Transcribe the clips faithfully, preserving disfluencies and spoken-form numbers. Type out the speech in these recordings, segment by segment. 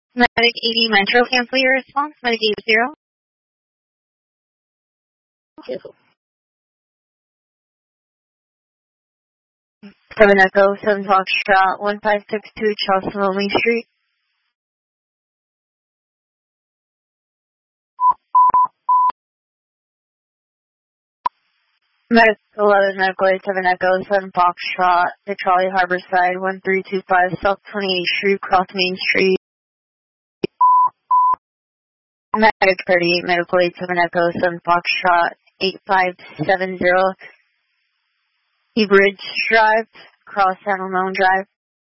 Medic eighty Metro, cancel your response. Medic eight zero. Cancel. seven Echo, seven Foxtrot, one five six two Charleston Main Street. Medic eleven Medical eight seven Echo, seven Foxtrot, the Charlie Harbor side, one three two five South twenty-eighth Street, Cross Main Street. Medic thirty-eight Medical eight seven Echo, seven Foxtrot, eight five seven zero E Bridge Drive, Cross San Ramon Drive.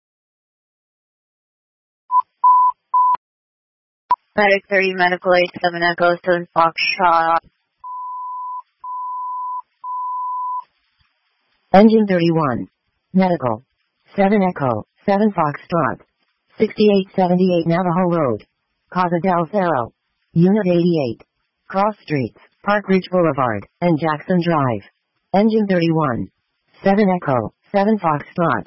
Medic thirty Medical eight seven Echo, seven Foxtrot. Engine thirty-one. Medical. seven Echo, seven Foxtrot. sixty-eight seventy-eight Navajo Road. Casa del Cerro. Unit eighty-eight. Cross Streets, Park Ridge Boulevard, and Jackson Drive. Engine thirty-one. seven Echo, seven Foxtrot.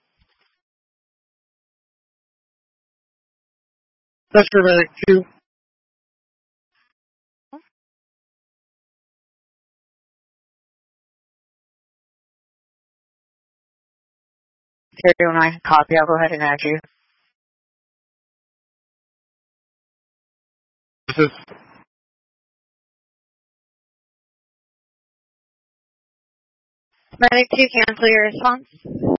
Sector Medic two. zero nine, copy, I'll go ahead and add you. This is Medic two, cancel your response.